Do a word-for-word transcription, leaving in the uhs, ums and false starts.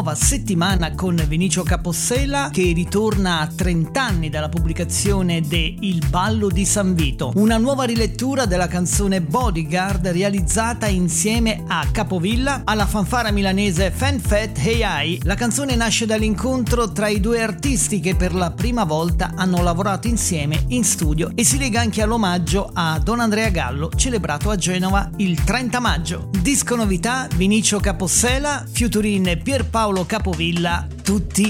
Nuova settimana con Vinicio Capossela, che ritorna a trenta anni dalla pubblicazione de Il ballo di San Vito, una nuova rilettura della canzone Bodyguard realizzata insieme a Capovilla alla fanfara milanese Fan Fat Hey Ai. La canzone nasce dall'incontro tra i due artisti che per la prima volta hanno lavorato insieme in studio e si lega anche all'omaggio a Don Andrea Gallo, celebrato a Genova il trenta maggio. Disco novità, Vinicio Capossela, featuring Pierpaolo Capovilla, tutti